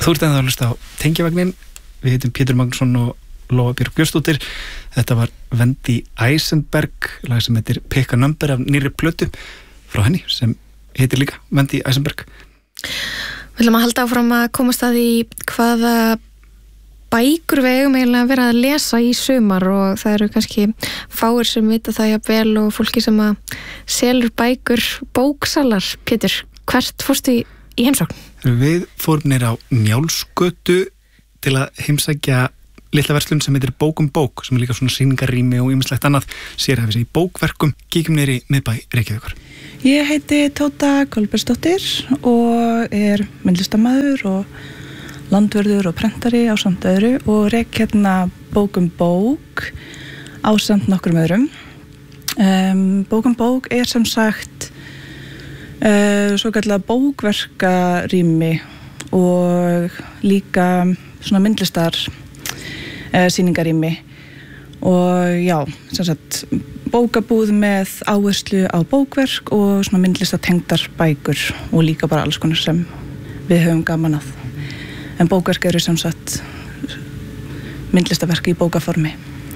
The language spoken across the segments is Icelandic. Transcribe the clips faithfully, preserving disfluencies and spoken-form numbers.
Þú ert ennþá að hlusta á Tengjavagnin. Við heitum Pétur Magnússon og Lóa Björk Björnsdóttir. Þetta var Wendy Eisenberg, lag sem heitir Pick a Number af nýrri plötu frá henni sem heitir líka Wendy Eisenberg. Við viljum að halda áfram að komast að því hvaða bækur við eigum eiginlega að vera að lesa í sumar og það eru kannski fáir sem vita það jafnvel og fólki sem að selur bækur bóksalar. Pétur, hvert fórstu í, í heimsókn? Við fórum niður á Njálsgötu til að heimsækja litla verslun sem heitir Bók um bók, sem er líka svona sýningarrými og ýmislegt annað sérhæfis í bókverkum. Kíkjum niður í miðbæ Reykjavíkur. Ég heiti Tóta Kolbersdóttir og er myndlistarmaður og landvörður og prentari á samt öðru og rek hérna Bók um bók á samt nokkrum öðrum. Um, Bók um bók er sem sagt uh, svo kallað bókverkarými og líka svona myndlistar uh, sýningarými og já, sem sagt bókabúð með áherslu á bókverk og svona myndlistatengdar bækur og líka bara alls konar sem við höfum gaman að. En bókverk eru sem sagt myndlistaverk í bókaformi.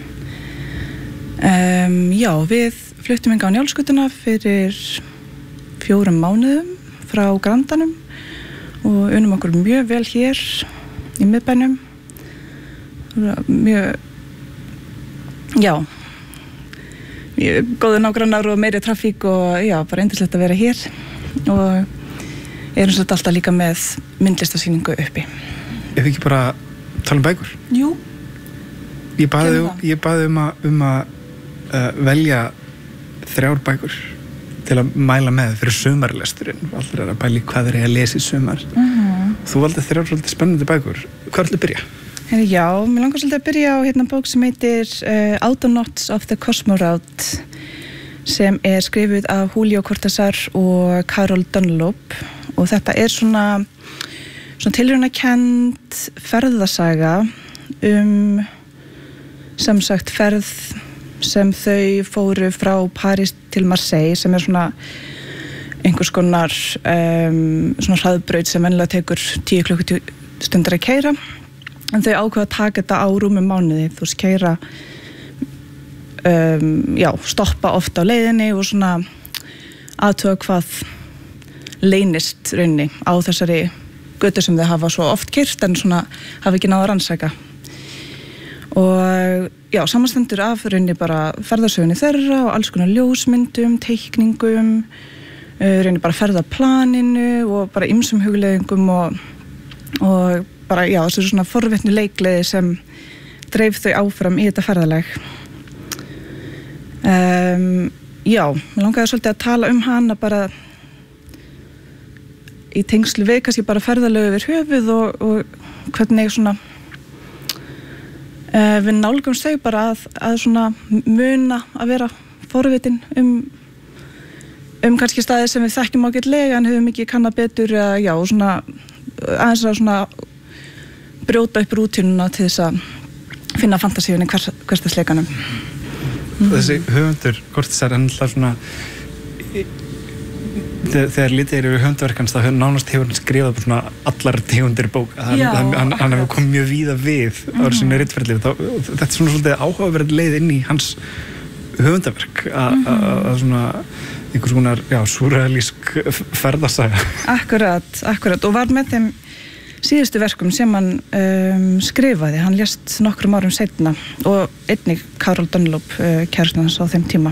Um, já, við fluttum hingað á Njálsgötuna fyrir fjórum mánuðum frá Grandanum og unum okkur mjög vel hér í miðbænum. Mjög, já, mjög góðu nágrannar og meiri trafík og já, bara yndislegt að vera hér og erum svolítið alltaf líka með myndlistasýningu uppi. Ef ekki bara tala um bækur? Jú. Ég baði, ég baði um að, um að uh, velja þrjár bækur til að mæla með fyrir sumarlesturinn. Allir er að pæli hvað er ég að lesa í sumar. Mm-hmm. Þú valdi þrjár svolítið spennandi bækur. Hvað ætlaðu að byrja? Heri, já, mér langar svolítið að byrja á hérna bók sem heitir uh, Autonauts of the Cosmonaut sem er skrifuð af Julio Cortázar og Carol Dunlop og þetta er svona svona tilraunakennd ferðasaga um sem sagt ferð sem þau fóru frá París til Marseille sem er svona einhvers konar um, svona hraðbraut sem venjulega tekur tíu klukkustundar að keyra en þau ákveða að taka þetta á rúmum mánuði þú veist keyra um, já, stoppa oft á leiðinni og svona athuga hvað leynist raunni á þessari götu sem þau hafa svo oft keyrt en svona hafa ekki náð að rannsaka og já, samanstendur af raunni bara ferðarsögunni þeirra og alls konar ljósmyndum, teikningum raunni bara ferðaplaninu og bara ýmsum hugleiðingum og, og bara já, þessu svona forvitnu leikleiði sem dreif þau áfram í þetta ferðalag um, já, mér langaði svolítið að tala um hana bara í tengslu við kannski bara ferðalögu yfir höfuð og, og hvernig svona uh, við nálgumst þau bara að, að svona muna að vera forvitin um, um kannski staði sem við þekkjum ágætlega en höfum ekki kannað betur eða já, svona aðeins að svona brjóta upp rútínuna til þess að finna fantasíunni hvers, hversdagsleikanum. Mm. Þessi höfundur Cortázar er alltaf svona þegar litið er yfir höndverkans þá nánast hefur hann skrifað svona allar tegundir bók hann, hann, hann, hann hefur komið mjög víða við á mm. sinni ritferðli þetta er svona svolítið áhugaverð leið inn í hans höfundarverk að svona einhvers konar, já, súrrealísk ferðasaga. Akkurat, akkurat og var með þeim síðustu verkum sem hann um, skrifaði hann lést nokkrum árum seinna og einnig Carol Dunlop uh, kærastan hans á þeim tíma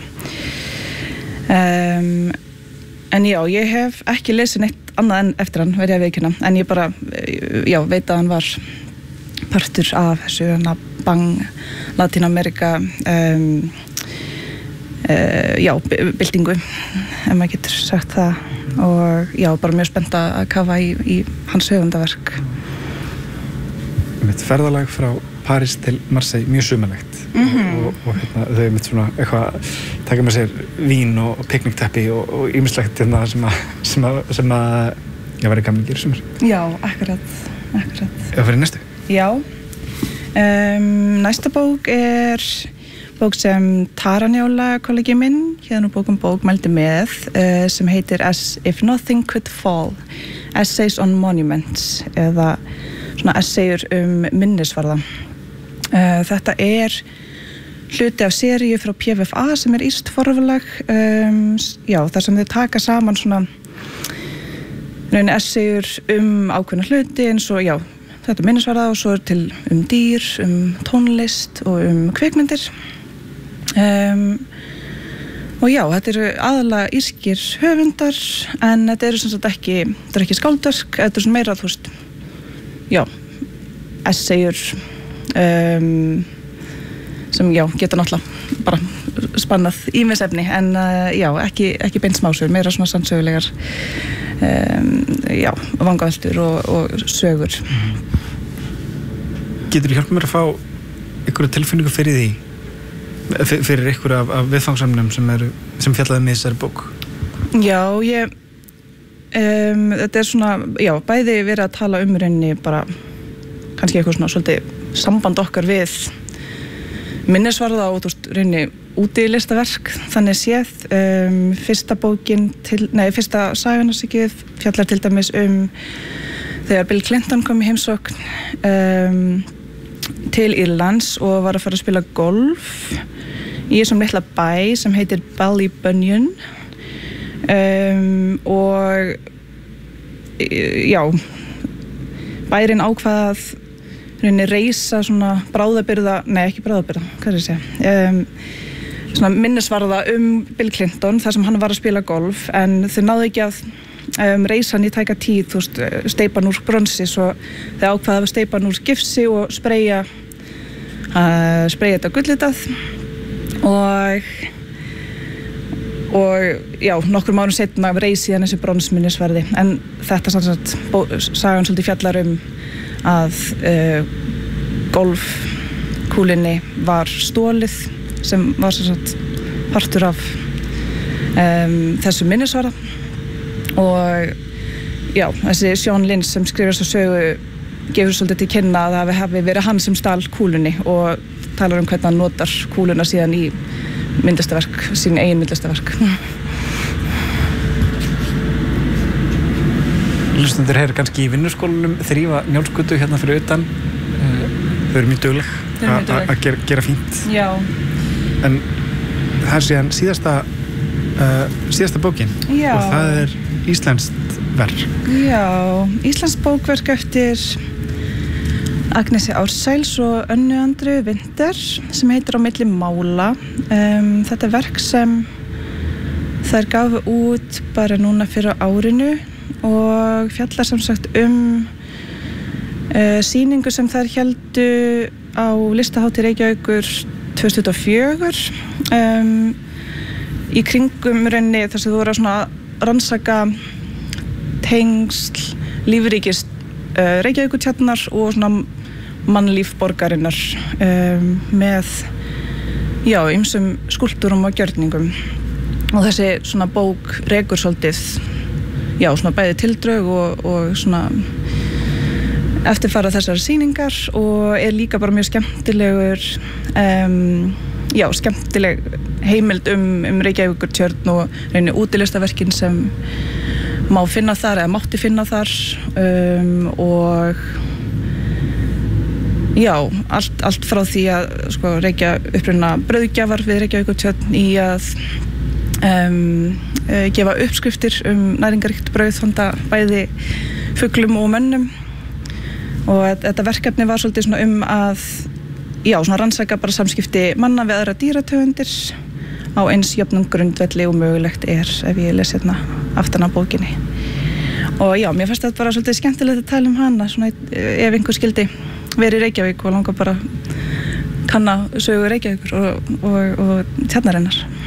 um, En já, ég hef ekki lesið neitt annað en eftir hann, verið að viðkynna, en ég bara, já, veit að hann var partur af þessu hana bang Latín-Amerika, um, uh, já, byltingu, ef maður getur sagt það, og já, bara mjög spennt að kafa í, í hans höfundaverk. Mitt ferðalag frá París til Marseille, mjög sumarlegt. Mm-hmm. og, og hérna, þau mitt svona eitthvað taka með sér vín og, og piknikteppi og ýmislegt hérna sem að sem að, sem að ég væri gaman að gera sumar. Já, akkurat, akkurat. Eða fyrir næstu? Já. Um, næsta bók er bók sem Tara Njála, kollegi minn, hérna Bók um bók mældi með uh, sem heitir As If Nothing Could Fall, Essays on Monuments eða svona essayur um minnisvarða. Uh, þetta er hluti af seríu frá P V F A sem er írskt forlag, um, já, þar sem þau taka saman svona rauninni essayur um ákveðna hluti eins og, já, þetta minnisvarða og svo er til um dýr, um tónlist og um kvikmyndir. Um, og já, þetta eru aðalega írskir höfundar en þetta eru sem sagt ekki, þetta er ekki skáldverk, þetta er svona meira, þú veist, já, essayur um, sem, já, geta náttúrulega bara spannað ýmisefni en uh, já, ekki, ekki beint smásögur, meira svona sannsögulegar um, já, vangaveltur og, og sögur. Getur þú hjálpað mér að fá einhverja tilfinningu fyrir því fyrir ykkur af, af viðfangsefnum sem, eru, sem fjallaði með þessari bók? Já, ég um, þetta er svona, já, bæði verið að tala um rauninni bara kannski eitthvað svona svolítið samband okkar við minnisvarða og þú veist, rauninni úti listaverk, þannig séð um, fyrsta bókin til, nei, fyrsta saganarsikið fjallar til dæmis um þegar Bill Clinton kom í heimsókn um, til Írlands og var að fara að spila golf í þessum litla bæ sem heitir Ballybunion um, og já, bærin ákvað að rauninni reisa svona bráðabirgða, nei ekki bráðabirgða, hvað er það að segja, um, svona minnisvarða um Bill Clinton þar sem hann var að spila golf en þau náðu ekki að um, reisa hann í tæka tíð, þú veist, steypan úr bronsi svo þau ákvaða að steypan úr gifsi og spreyja uh, spreyja þetta gullitað og og já, nokkrum árum seinna reis síðan þessi bronsminnisvarði en þetta sannsagt sagan svolítið fjallar um að uh, golfkúlinni var stólið sem var sannsagt partur af um, þessu minnisvarða og já, þessi Sean Lynch sem skrifur þessa sögu gefur svolítið til kynna að það hafi verið hann sem stal kúlunni og talar um hvernig hann notar kúluna síðan í myndlistaverk, sín eigin myndlistaverk. Hlustendur heyra kannski í vinnuskólanum þrífa Njálsgötu hérna fyrir utan. Þau eru mjög dugleg að gera, gera fínt. Já. En það er síðan síðasta, uh, síðasta bókin. Já. Og það er íslenskt verk. Já, íslenskt bókverk eftir Agnesi Ársæls og Önnu Andru Winther sem heitir Á milli mála. Um, þetta er verk sem þær gafu út bara núna fyrir árinu og fjallar sem sagt um uh, sýningu sem þær héldu á Listahátíð Reykjavíkur tvö þúsund tuttugu og fjögur um, í kringum rauninni þar sem þú voru að svona rannsaka tengsl lífríkis uh, Reykjavíkurtjarnar og svona mannlíf borgarinnar um, með já, ýmsum skúlptúrum og gjörningum og þessi svona bók rekur svolítið já, svona bæði tildrög og, og svona eftirfara þessar sýningar og er líka bara mjög skemmtilegur um, já, skemmtileg heimild um, um Reykjavíkurtjörn og reyni útilistaverkin sem má finna þar eða mátti finna þar um, og já, allt, allt frá því að sko, Reykja uppruna brauðgjafar við Reykjavíkurtjörn í að um, uh, gefa uppskriftir um næringaríkt brauð handa bæði fuglum og mönnum og þetta verkefni var svolítið svona um að já, svona rannsaka bara samskipti manna við aðra dýrategundir á eins jöfnum grundvelli og mögulegt er ef ég les hérna aftan á bókinni og já, mér fannst þetta bara svolítið skemmtilegt að tala um hana svona ef einhver skildi verið í Reykjavík og langar bara kanna sögu Reykjavíkur og, og, og tjarnarinnar.